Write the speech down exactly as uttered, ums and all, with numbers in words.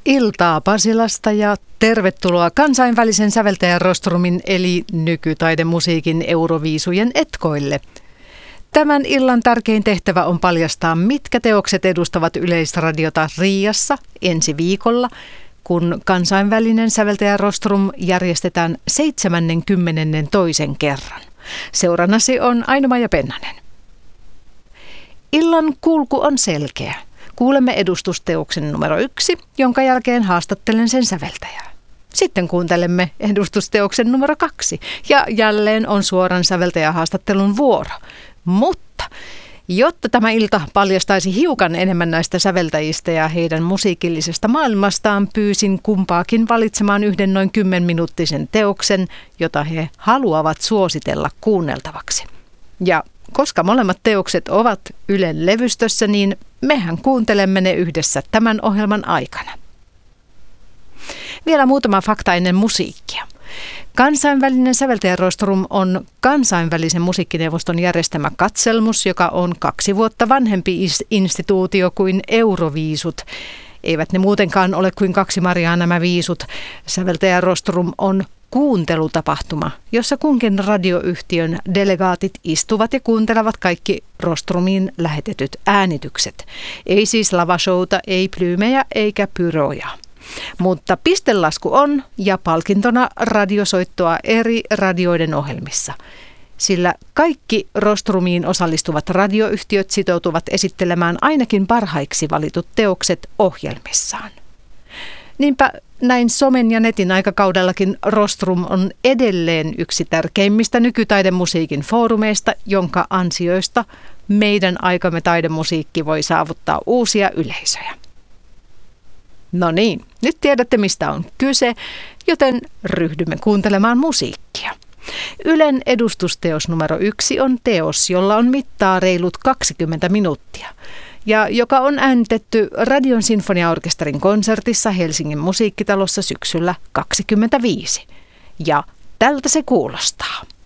Iltaa Pasilasta ja tervetuloa kansainvälisen säveltäjärostrumin eli nykytaidemusiikin Euroviisujen etkoille. Tämän illan tärkein tehtävä on paljastaa, mitkä teokset edustavat Yleisradiota Riiassa ensi viikolla, kun kansainvälinen säveltäjärostrum järjestetään seitsemänkymmentätoisen kerran. Seurannasi on Aino-Maija Pennanen. Illan kulku on selkeä. Kuulemme edustusteoksen numero yksi, jonka jälkeen haastattelen sen säveltäjää. Sitten kuuntelemme edustusteoksen numero kaksi ja jälleen on suoran säveltäjähaastattelun vuoro. Mutta jotta tämä ilta paljastaisi hiukan enemmän näistä säveltäjistä ja heidän musiikillisesta maailmastaan, pyysin kumpaakin valitsemaan yhden noin kymmenminuuttisen teoksen, jota he haluavat suositella kuunneltavaksi. Ja koska molemmat teokset ovat Ylen levystössä, niin mehän kuuntelemme ne yhdessä tämän ohjelman aikana. Vielä muutama fakta ennen musiikkia. Kansainvälinen säveltäjärostrum on kansainvälisen musiikkineuvoston järjestämä katselmus, joka on kaksi vuotta vanhempi instituutio kuin Euroviisut. Eivät ne muutenkaan ole kuin kaksi marjaa nämä viisut. Säveltäjärostrum on kuuntelutapahtuma, jossa kunkin radioyhtiön delegaatit istuvat ja kuuntelevat kaikki rostrumiin lähetetyt äänitykset. Ei siis lavashouta, ei plyymejä eikä pyroja. Mutta pistelasku on ja palkintona radiosoittoa eri radioiden ohjelmissa. Sillä kaikki rostrumiin osallistuvat radioyhtiöt sitoutuvat esittelemään ainakin parhaiksi valitut teokset ohjelmissaan. Niinpä näin somen ja netin aikakaudellakin Rostrum on edelleen yksi tärkeimmistä nykytaidemusiikin foorumeista, jonka ansioista meidän aikamme taidemusiikki voi saavuttaa uusia yleisöjä. No niin, nyt tiedätte mistä on kyse, joten ryhdymme kuuntelemaan musiikkia. Ylen edustusteos numero yksi on teos, jolla on mittaa reilut kaksikymmentä minuuttia. Ja joka on äänitetty Radion sinfoniaorkesterin konsertissa Helsingin musiikkitalossa syksyllä kaksikymmentäviisi. Ja tältä se kuulostaa.